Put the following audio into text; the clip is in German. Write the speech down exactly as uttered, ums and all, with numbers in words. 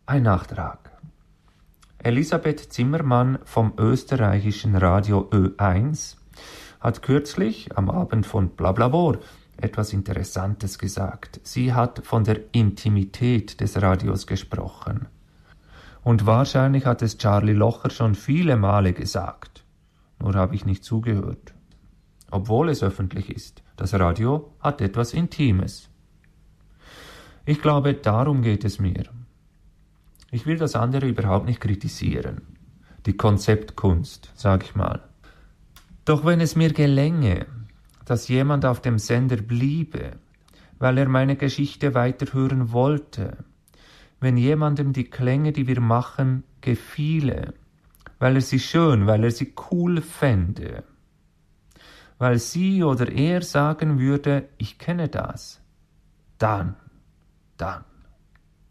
Ein Nachtrag. Elisabeth Zimmermann vom österreichischen Radio Ö eins hat kürzlich am Abend von Blablabor etwas Interessantes gesagt. Sie hat von der Intimität des Radios gesprochen. Und wahrscheinlich hat es Charlie Locher schon viele Male gesagt. Nur habe ich nicht zugehört. Obwohl es öffentlich ist. Das Radio hat etwas Intimes. Ich glaube, darum geht es mir. Ich will das andere überhaupt nicht kritisieren. Die Konzeptkunst, sag ich mal. Doch wenn es mir gelänge, dass jemand auf dem Sender bliebe, weil er meine Geschichte weiterhören wollte, wenn jemandem die Klänge, die wir machen, gefiele, weil er sie schön, weil er sie cool fände, weil sie oder er sagen würde, ich kenne das, dann, dann.